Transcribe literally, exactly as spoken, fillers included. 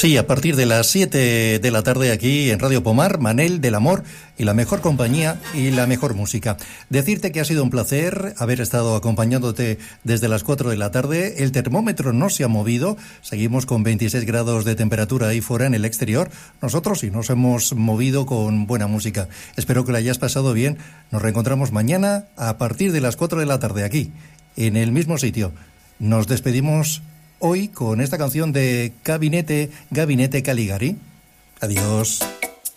Sí, a partir de las siete de la tarde aquí en Radio Pomar, Manel del Amor y la mejor compañía y la mejor música. Decirte que ha sido un placer haber estado acompañándote desde las cuatro de la tarde. El termómetro no se ha movido, seguimos con veintiséis grados de temperatura ahí fuera en el exterior. Nosotros sí nos hemos movido con buena música. Espero que lo hayas pasado bien. Nos reencontramos mañana a partir de las cuatro de la tarde aquí, en el mismo sitio. Nos despedimos hoy con esta canción de Gabinete, Gabinete Caligari. Adiós.